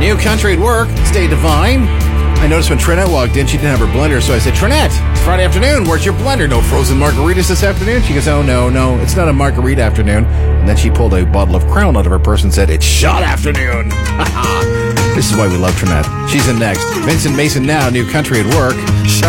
New country at work. Stay divine. I noticed when Trinette walked in, she didn't have her blender, so I said, Trinette, it's Friday afternoon. Where's your blender? No frozen margaritas this afternoon? She goes, oh, no, it's not a margarita afternoon. And then she pulled a bottle of Crown out of her purse and said, it's shot afternoon. This is why we love Trinette. She's in next. Vincent Mason now, New country at work.